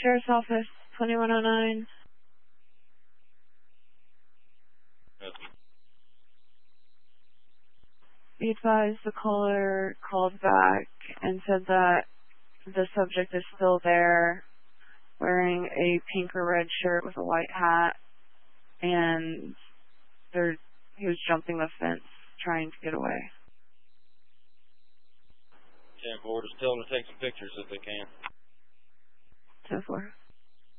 Sheriff's Office, 2109. Be advised the caller called back and said that the subject is still there, wearing a pink or red shirt with a white hat, and he was jumping the fence trying to get away. 10-4, just tell them to take some pictures if they can. 10-4.